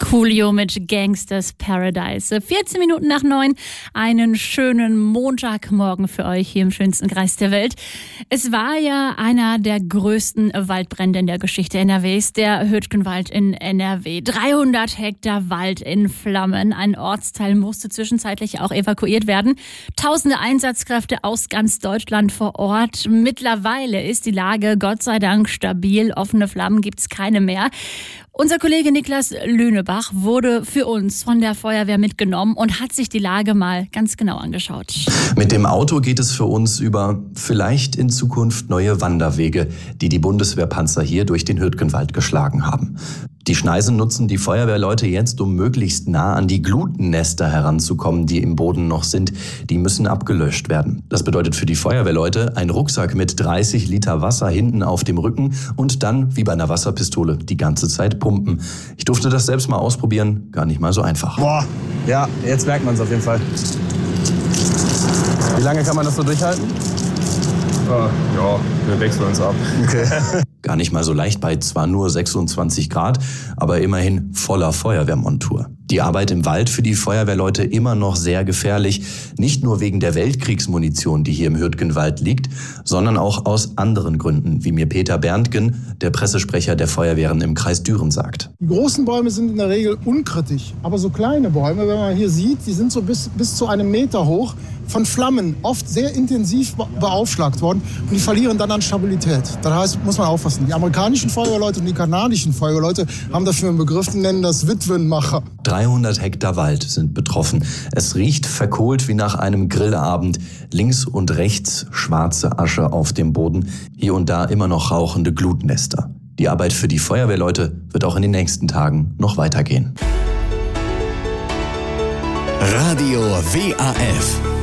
Coolio mit Gangsters Paradise. 14 Minuten nach 9. Einen schönen Montagmorgen für euch hier im schönsten Kreis der Welt. Es war ja einer der größten Waldbrände in der Geschichte NRWs, der Hürtgenwald in NRW. 300 Hektar Wald in Flammen. Ein Ortsteil musste zwischenzeitlich auch evakuiert werden. Tausende Einsatzkräfte aus ganz Deutschland vor Ort. Mittlerweile ist die Lage Gott sei Dank stabil. Offene Flammen gibt es keine mehr. Unser Kollege Niklas Lünebach wurde für uns von der Feuerwehr mitgenommen und hat sich die Lage mal ganz genau angeschaut. Mit dem Auto geht es für uns über vielleicht in Zukunft neue Wanderwege, die die Bundeswehrpanzer hier durch den Hürtgenwald geschlagen haben. Die Schneisen nutzen die Feuerwehrleute jetzt, um möglichst nah an die Glutennester heranzukommen, die im Boden noch sind. Die müssen abgelöscht werden. Das bedeutet für die Feuerwehrleute ein Rucksack mit 30 Liter Wasser hinten auf dem Rücken und dann, wie bei einer Wasserpistole, die ganze Zeit pumpen. Ich durfte das selbst mal ausprobieren, gar nicht mal so einfach. Boah, ja, jetzt merkt man es auf jeden Fall. Wie lange kann man das so durchhalten? Ja, wir wechseln uns ab. Okay. Gar nicht mal so leicht bei zwar nur 26 Grad, aber immerhin voller Feuerwehrmontur. Die Arbeit im Wald für die Feuerwehrleute immer noch sehr gefährlich. Nicht nur wegen der Weltkriegsmunition, die hier im Hürtgenwald liegt, sondern auch aus anderen Gründen, wie mir Peter Berntgen, der Pressesprecher der Feuerwehren im Kreis Düren, sagt. Die großen Bäume sind in der Regel unkritisch, aber so kleine Bäume, wenn man hier sieht, die sind so bis zu einem Meter hoch, von Flammen oft sehr intensiv beaufschlagt worden und die verlieren dann an Stabilität. Das heißt, muss man aufpassen. Die amerikanischen Feuerwehrleute und die kanadischen Feuerwehrleute haben dafür einen Begriff, die nennen das Witwenmacher. 300 Hektar Wald sind betroffen. Es riecht verkohlt wie nach einem Grillabend. Links und rechts schwarze Asche auf dem Boden. Hier und da immer noch rauchende Glutnester. Die Arbeit für die Feuerwehrleute wird auch in den nächsten Tagen noch weitergehen. Radio WAF